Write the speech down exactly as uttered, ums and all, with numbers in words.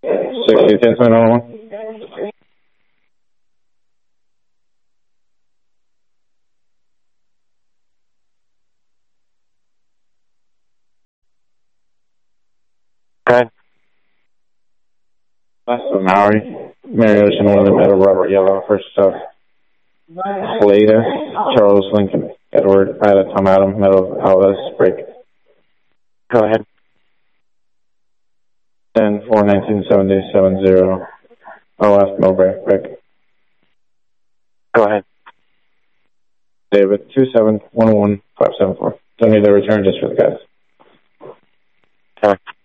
sixty, ten, twenty, one. Okay. Last of Maori, Mary Ocean, William, Edward, Robert, Yellow, first stuff. Leda, Charles, Lincoln, Edward, Ida, Tom, Adam, Meadow, Alice, break. Go ahead. ten, four, nineteen seventy, seven, zero. O F, Mowbray, break. Go ahead. David, two, seven, one, one, five, seven, four. Don't need the return just for the guys. Okay.